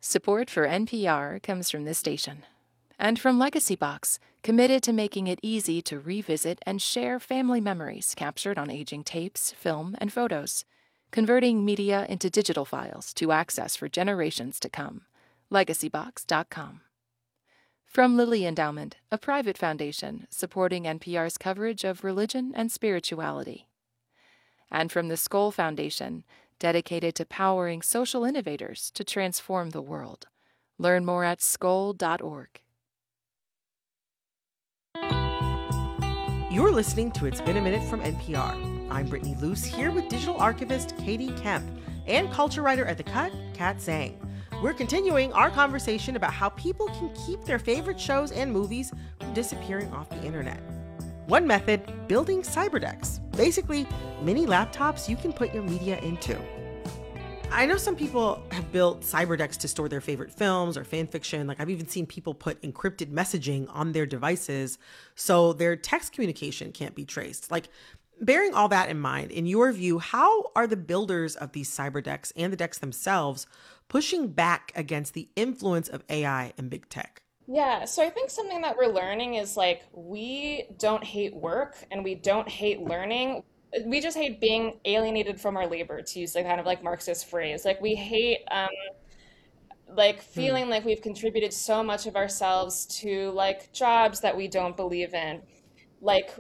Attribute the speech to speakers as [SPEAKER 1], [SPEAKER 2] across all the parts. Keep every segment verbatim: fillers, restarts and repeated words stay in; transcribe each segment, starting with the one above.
[SPEAKER 1] Support for N P R comes from this station. And from Legacy Box, committed to making it easy to revisit and share family memories captured on aging tapes, film, and photos, converting media into digital files to access for generations to come. legacy box dot com. From Lilly Endowment, a private foundation supporting N P R's coverage of religion and spirituality. And from the Skoll Foundation, dedicated to powering social innovators to transform the world. Learn more at skoll dot org.
[SPEAKER 2] You're listening to It's Been a Minute from N P R. I'm Brittany Luce, here with digital archivist Katie Kemp and culture writer at The Cut, Kat Zhang. We're continuing our conversation about how people can keep their favorite shows and movies from disappearing off the internet. One method, building cyberdecks. Basically, mini laptops you can put your media into. I know some people have built cyberdecks to store their favorite films or fan fiction. Like I've even seen people put encrypted messaging on their devices so their text communication can't be traced. Like, bearing all that in mind, in your view, how are the builders of these cyberdecks and the decks themselves pushing back against the influence of A I and big tech?
[SPEAKER 3] Yeah, so I think something that we're learning is like we don't hate work and we don't hate learning. We just hate being alienated from our labor, to use the kind of like Marxist phrase. Like we hate um, like feeling hmm. like we've contributed so much of ourselves to like jobs that we don't believe in. Like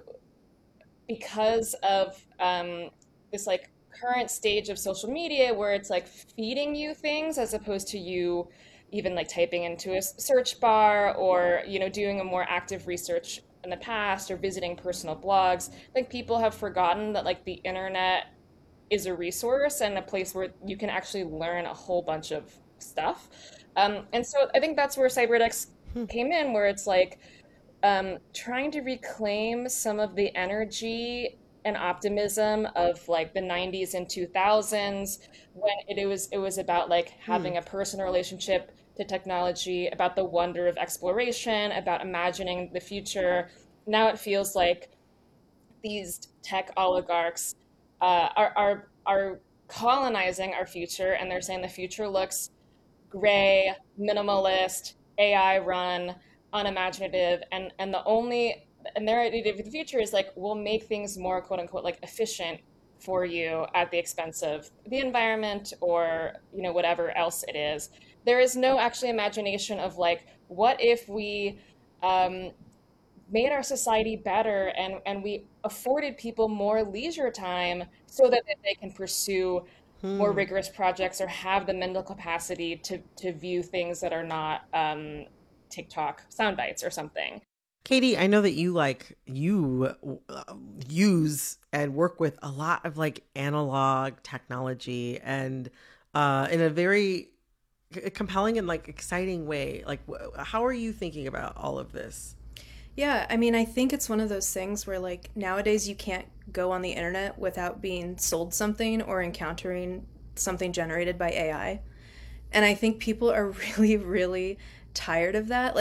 [SPEAKER 3] because of um, this like current stage of social media where it's like feeding you things as opposed to you even like typing into a search bar or, you know, doing a more active research in the past or visiting personal blogs. Like people have forgotten that like the internet is a resource and a place where you can actually learn a whole bunch of stuff. Um, and so I think that's where cyberdecks hmm. came in, where it's like um, trying to reclaim some of the energy and optimism of like the nineties and two thousands when it, it was it was about like having hmm. a personal relationship to technology, about the wonder of exploration, about imagining the future. Now it feels like these tech oligarchs uh, are, are are colonizing our future, and they're saying the future looks gray, minimalist, A I run, unimaginative, and and the only and their idea of the future is like we'll make things more quote unquote like efficient for you at the expense of the environment or you know whatever else it is. There is no actually imagination of like, what if we um, made our society better and, and we afforded people more leisure time so that they can pursue hmm. more rigorous projects or have the mental capacity to, to view things that are not um, TikTok sound bites or something.
[SPEAKER 2] Katie, I know that you like you uh, use and work with a lot of like analog technology and uh, in a very compelling and like exciting way. Like, how are you thinking about all of this?
[SPEAKER 4] Yeah, I mean, I think it's one of those things where like nowadays you can't go on the internet without being sold something or encountering something generated by A I. And I think people are really, really tired of that.